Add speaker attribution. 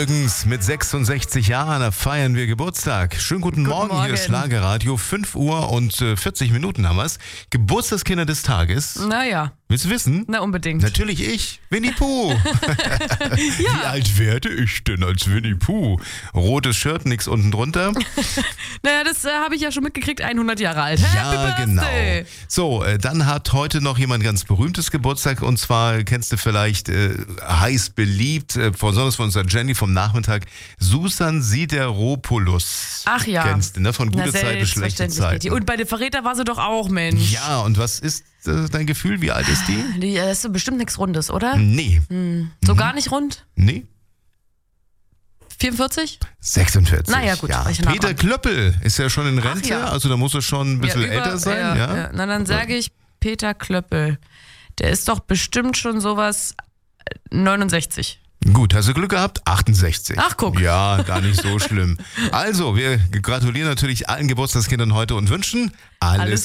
Speaker 1: Jürgens mit 66 Jahren, da feiern wir Geburtstag. Schönen guten Morgen, hier ist Schlagerradio, 5 Uhr und 40 Minuten haben wir's. Geburtstagskinder des Tages.
Speaker 2: Naja.
Speaker 1: Willst du wissen?
Speaker 2: Na, unbedingt.
Speaker 1: Natürlich ich, Winnie Pooh.
Speaker 2: Ja.
Speaker 1: Wie alt werde ich denn als Winnie Pooh? Rotes Shirt, nix unten drunter.
Speaker 2: Naja, das habe ich ja schon mitgekriegt, 100 Jahre alt.
Speaker 1: Ja,
Speaker 2: Happy
Speaker 1: genau.
Speaker 2: Birthday.
Speaker 1: So, dann hat heute noch jemand ganz berühmtes Geburtstag und zwar kennst du vielleicht heiß beliebt, besonders von unserer Jenny vom Nachmittag, Susan Sideropoulos.
Speaker 2: Ach ja.
Speaker 1: Kennst du, ne? Von gute Zeiten, schlechte Zeiten.
Speaker 2: Und bei den Verräter war sie doch auch, Mensch.
Speaker 1: Ja, und was ist dein Gefühl? Wie alt ist die?
Speaker 2: Die ist so bestimmt nichts Rundes, oder?
Speaker 1: Nee.
Speaker 2: So gar nicht rund?
Speaker 1: Nee.
Speaker 2: 44?
Speaker 1: 46.
Speaker 2: Naja, gut.
Speaker 1: Ja.
Speaker 2: Ich nah
Speaker 1: Peter
Speaker 2: dran.
Speaker 1: Klöppel ist ja schon in Rente,
Speaker 2: Ja.
Speaker 1: also da muss er schon ein bisschen älter sein. Ja.
Speaker 2: Na, dann sage ich Peter Klöppel. Der ist doch bestimmt schon sowas 69.
Speaker 1: Gut, hast du Glück gehabt? 68.
Speaker 2: Ach, guck.
Speaker 1: Ja, gar nicht so schlimm. Also, wir gratulieren natürlich allen Geburtstagskindern heute und wünschen alles